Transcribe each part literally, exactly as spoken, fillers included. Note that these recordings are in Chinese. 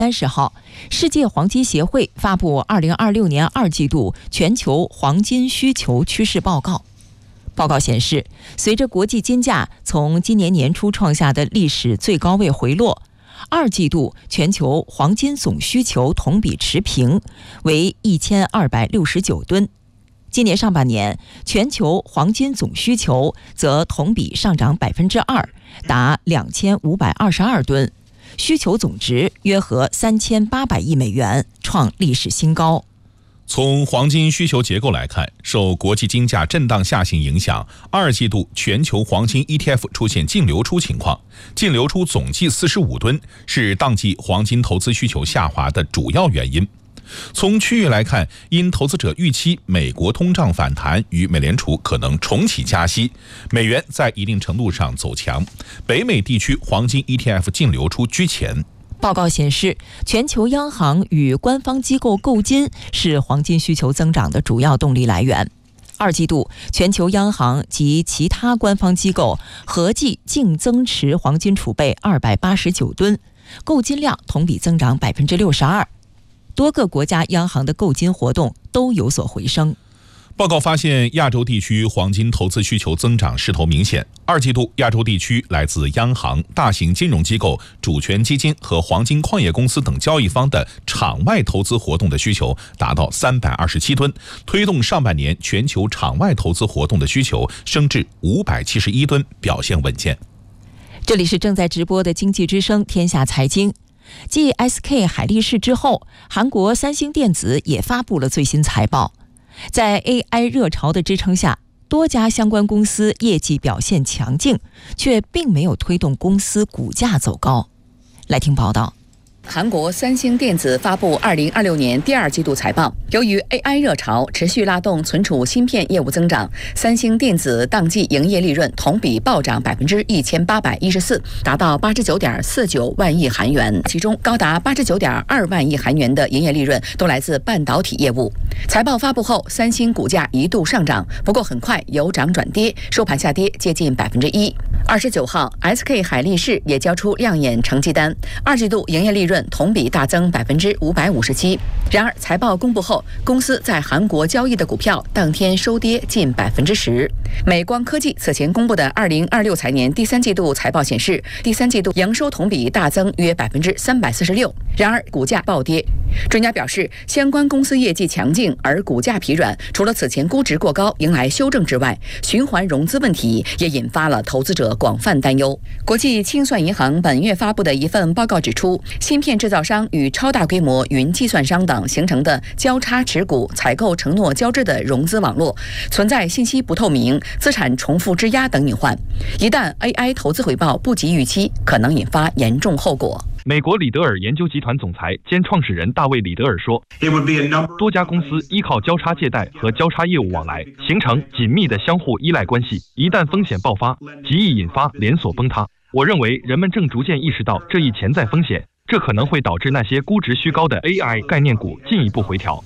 三十号，世界黄金协会发布二零二六年二季度全球黄金需求趋势报告。报告显示，随着国际金价从今年年初创下的历史最高位回落，二季度全球黄金总需求同比持平，为一千二百六十九吨。今年上半年，全球黄金总需求则同比上涨百分之二，达两千五百二十二吨。需求总值约合三千八百亿美元，创历史新高。 从黄金需求结构来看，受国际金价震荡下行影响，二季度全球黄金 E T F 出现净流出情况，净流出总计四十五吨，是当季黄金投资需求下滑的主要原因。从区域来看，因投资者预期美国通胀反弹与美联储可能重启加息，美元在一定程度上走强，北美地区黄金 E T F 净流出居前。 报告显示，全球央行与官方机构购金是黄金需求增长的主要动力来源。二季度，全球央行及其他官方机构合计净增持黄金储备二百八十九吨，购金量同比增长百分之六十二。多个国家央行的购金活动都有所回升。 报告发现，亚洲地区黄金投资需求增长势头明显。二季度，亚洲地区来自央行、大型金融机构、主权基金和黄金矿业公司等交易方的场外投资活动的需求达到三百二十七吨，推动上半年全球场外投资活动的需求升至五百七十一吨，表现稳健。 这里是正在直播的经济之声天下财经。继 S K 海力士之后，韩国三星电子也发布了最新财报。在 A I 热潮的支撑下，多家相关公司业绩表现强劲，却并没有推动公司股价走高。来听报道。 韩国三星电子发布二零二六年第二季度财报，由于 A I 热潮持续拉动存储芯片业务增长，三星电子当季营业利润同比暴涨百分之一千八百一十四，达到八十九点四九万亿韩元，其中高达八十九点二万亿韩元的营业利润都来自半导体业务。财报发布后，三星股价一度上涨，不过很快由涨转跌，收盘下跌接近百分之一。二十九号 ，S K 海力士也交出亮眼成绩单，二季度营业利润同比大增百分之五百五十七。然而，财报公布后，公司在韩国交易的股票当天收跌近百分之十。美光科技此前公布的二零二六财年第三季度财报显示，第三季度营收同比大增约百分之三百四十六。然而，股价暴跌。专家表示，相关公司业绩强劲，而股价疲软，除了此前估值过高迎来修正之外，循环融资问题也引发了投资者广泛担忧。国际清算银行本月发布的一份报告指出，芯片制造商与超大规模云计算商等形成的交叉持股、采购承诺交织的融资网络，存在信息不透明、资产重复质押等隐患。一旦 A I 投资回报不及预期，可能引发严重后果。 美国里德尔研究集团总裁兼创始人大卫·里德尔说，多家公司依靠交叉借贷和交叉业务往来，形成紧密的相互依赖关系。一旦风险爆发，极易引发连锁崩塌。我认为人们正逐渐意识到这一潜在风险，这可能会导致那些估值虚高的 A I 概念股进一步回调。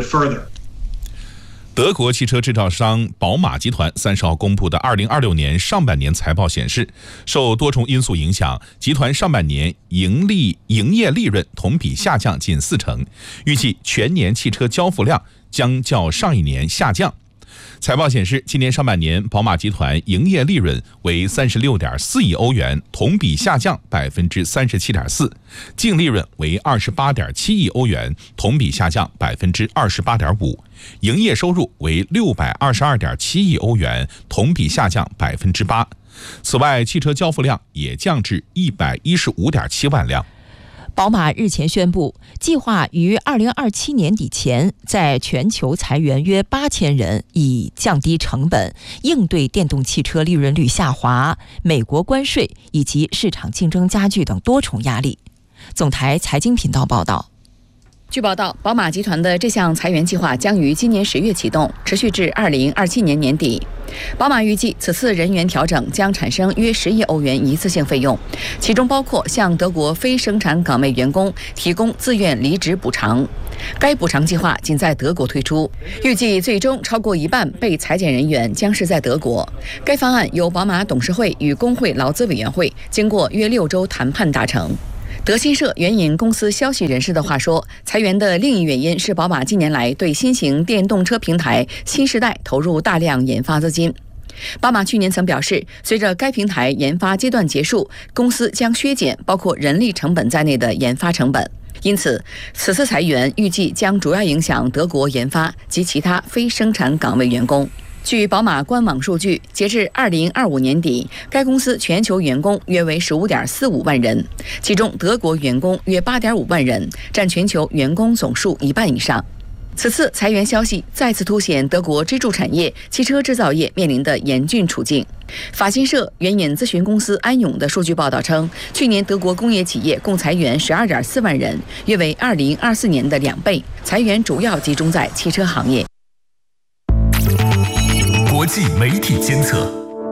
德国汽车制造商宝马集团三十号公布的二零二六年上半年财报显示，受多重因素影响，集团上半年盈利营业利润同比下降近四成，预计全年汽车交付量将较上一年下降。财报显示，今年上半年宝马集团营业利润为三十六点四亿欧元，同比下降百分之三十七点四；净利润为二十八点七亿欧元，同比下降百分之二十八点五；营业收入为六百二十二点七亿欧元，同比下降百分之八。此外，汽车交付量也降至一百一十五点七万辆。 宝马日前宣布，计划于二零二七年底前在全球裁员约八千人，以降低成本，应对电动汽车利润率下滑、美国关税以及市场竞争加剧等多重压力。总台财经频道报道。 据报道，宝马集团的这项裁员计划将于今年十月启动，持续至二零二七年年底。宝马预计此次人员调整将产生约十亿欧元一次性费用，其中包括向德国非生产岗位员工提供自愿离职补偿。该补偿计划仅在德国推出，预计最终超过一半被裁减人员将是在德国。该方案由宝马董事会与工会劳资委员会经过约六周谈判达成。 德新社援引公司消息人士的话说，裁员的另一原因是宝马近年来对新型电动车平台新时代投入大量研发资金。宝马去年曾表示，随着该平台研发阶段结束，公司将削减包括人力成本在内的研发成本。因此，此次裁员预计将主要影响德国研发及其他非生产岗位员工。据宝马官网数据，截至二零二五年底，该公司全球员工约为十五点四五万人，其中德国员工约八点五万人，占全球员工总数一半以上。此次裁员消息再次凸显德国支柱产业汽车制造业面临的严峻处境。法新社援引咨询公司安永的数据报道称，去年德国工业企业共裁员十二点四万人，约为二零二四年的两倍，裁员主要集中在汽车行业。 国际媒体监测。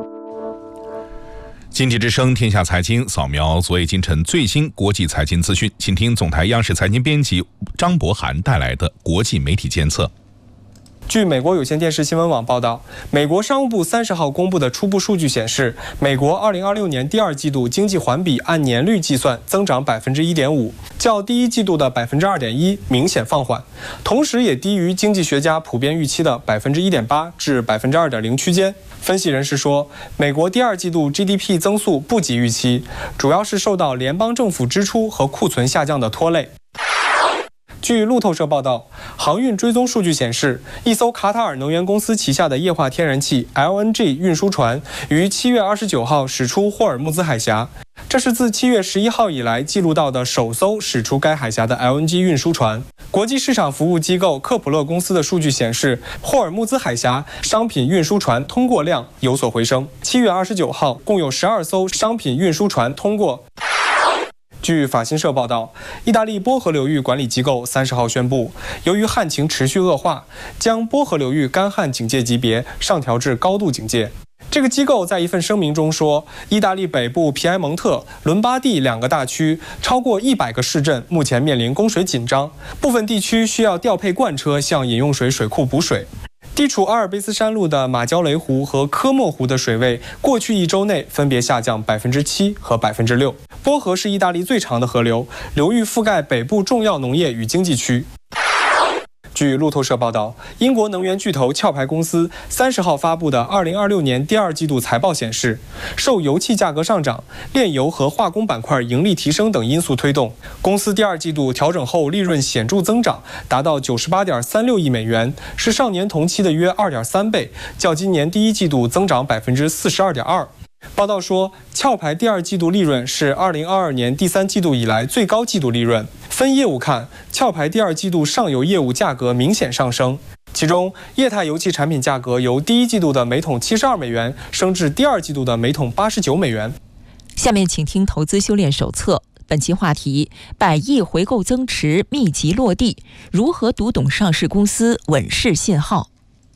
经济之声天下财经扫描昨夜今晨最新国际财经资讯，请听总台央视财经编辑张博涵带来的国际媒体监测。 据美国有线电视新闻网报道，美国商务部三十号公布的初步数据显示，美国二零二六年第二季度经济环比按年率计算增长百分之一点五，较第一季度的百分之二点一明显放缓，同时也低于经济学家普遍预期的百分之一点八至百分之二点零区间。分析人士说，美国第二季度 G D P 增速不及预期，主要是受到联邦政府支出和库存下降的拖累。据路透社报道，航运追踪数据显示，一艘卡塔尔能源公司旗下的液化天然气 L N G 运输船于七月二十九号驶出霍尔木兹海峡，这是自七月十一号以来记录到的首艘驶出该海峡的 L N G 运输船。国际市场服务机构克普勒公司的数据显示，霍尔木兹海峡商品运输船通过量有所回升，七月二十九号共有十二艘商品运输船通过。据法新社报道，意大利波河流域管理机构三十号宣布，由于旱情持续恶化，将波河流域干旱警戒级别上调至高度警戒。这个机构在一份声明中说，意大利北部皮埃蒙特、伦巴第两个大区超过一百个市镇目前面临供水紧张，部分地区需要调配罐车向饮用水水库补水。地处阿尔卑斯山路的马焦雷湖和科莫湖的水位，过去一周内分别下降百分之七和百分之六。波河是意大利最长的河流，流域覆盖北部重要农业与经济区。据路透社报道，英国能源巨头壳牌公司三十号发布的二零二六年第二季度财报显示，受油气价格上涨、炼油和化工板块盈利提升等因素推动，公司第二季度调整后利润显著增长，达到九十八点三六亿美元，是上年同期的约二点三倍，较今年第一季度增长百分之四十二点二。报道说，壳牌第二季度利润是二零二二年第三季度以来最高季度利润。分业务看，壳牌第二季度上游业务价格明显上升，其中液态油气产品价格由第一季度的每桶七十二美元升至第二季度的每桶八十九美元。 下面请听投资修炼手册，本期话题：百亿回购增持密集落地，如何读懂上市公司稳势信号？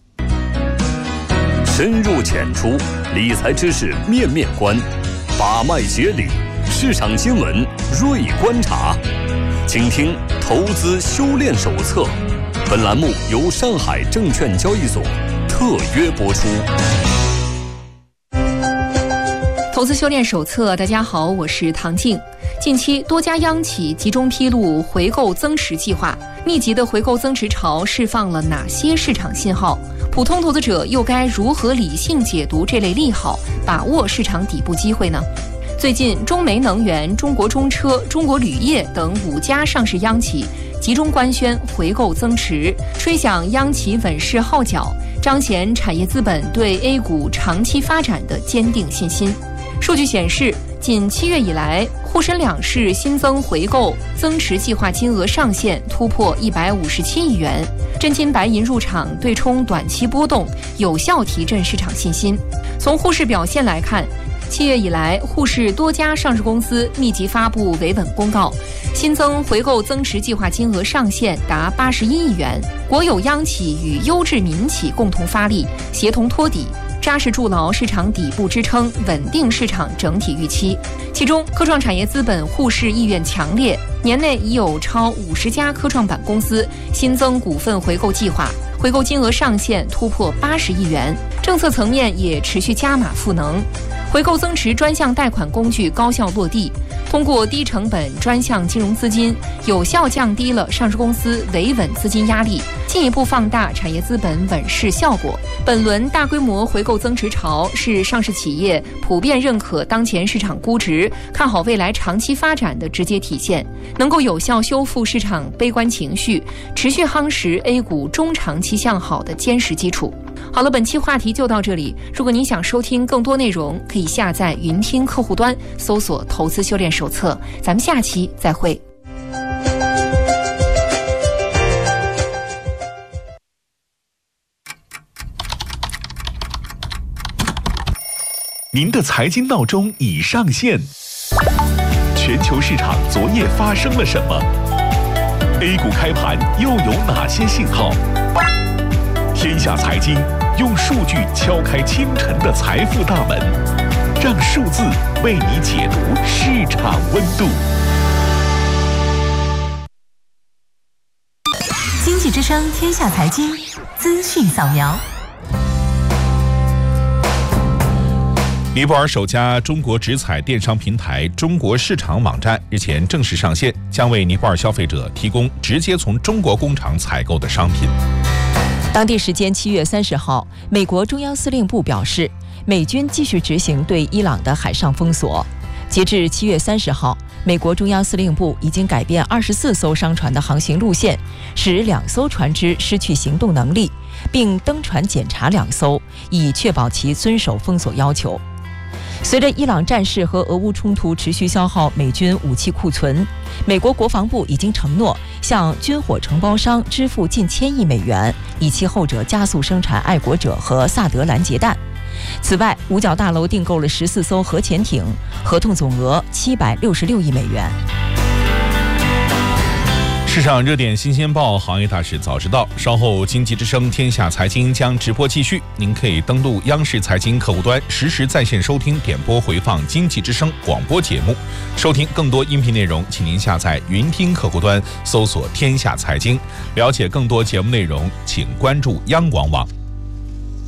深入浅出，理财知识面面观，把脉解理，市场新闻锐观察。请听投资修炼手册。本栏目由上海证券交易所特约播出。 投资修炼手册，大家好，我是唐静。近期多家央企集中披露回购增持计划，密集的回购增持潮释放了哪些市场信号？普通投资者又该如何理性解读这类利好，把握市场底部机会呢？最近，中煤能源、中国中车、中国铝业等五家上市央企集中官宣回购增持，吹响央企稳势号角，彰显产业资本对 A 股长期发展的坚定信心。数据显示，仅七月以来，沪深两市新增回购增持计划金额上限突破一百五十七亿元，真金白银入场对冲短期波动，有效提振市场信心。从沪市表现来看，七月以来，沪市多家上市公司密集发布维稳公告，新增回购增持计划金额上限达八十一亿元，国有央企与优质民企共同发力，协同托底，扎实筑牢市场底部支撑，稳定市场整体预期。其中，科创产业资本护市意愿强烈，年内已有超五十家科创板公司新增股份回购计划，回购金额上限突破八十亿元。政策层面也持续加码赋能，回购增持专项贷款工具高效落地， 通过低成本专项金融资金，有效降低了上市公司维稳资金压力，进一步放大产业资本稳市效果。本轮大规模回购增持潮是上市企业普遍认可当前市场估值、看好未来长期发展的直接体现，能够有效修复市场悲观情绪，持续夯实 A 股中长期向好的坚实基础。好了，本期话题就到这里。如果您想收听更多内容，可以下载云听客户端，搜索投资修炼手册。咱们下期再会。 您的财经闹钟已上线。全球市场昨夜发生了什么 ？A 股开盘又有哪些信号？天下财经用数据敲开清晨的财富大门，让数字为你解读市场温度。 经济之声天下财经资讯扫描。 尼泊尔首家中国直采电商平台中国市场网站日前正式上线，将为尼泊尔消费者提供直接从中国工厂采购的商品。 当地时间七月三十号，美国中央司令部表示，美军继续执行对伊朗的海上封锁。截至七月三十号，美国中央司令部已经改变二十四艘商船的航行路线，使两艘船只失去行动能力，并登船检查两艘，以确保其遵守封锁要求。随着伊朗战事和俄乌冲突持续消耗美军武器库存，美国国防部已经承诺向军火承包商支付近千亿美元，以期后者加速生产爱国者和萨德拦截弹。此外，五角大楼订购了十四艘核潜艇，合同总额七百六十六亿美元。 市场热点新鲜报，行业大事早知道。稍后经济之声天下财经将直播继续，您可以登录央视财经客户端实时在线收听点播回放经济之声广播节目。收听更多音频内容，请您下载云听客户端搜索天下财经。了解更多节目内容，请关注央广网。